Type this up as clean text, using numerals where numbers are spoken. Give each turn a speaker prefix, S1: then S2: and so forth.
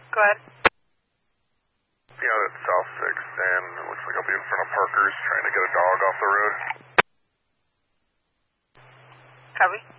S1: Go ahead.
S2: Yeah, that's South 6, and it looks like I'll be in front of Parker's trying to get a dog off the road.
S1: Copy.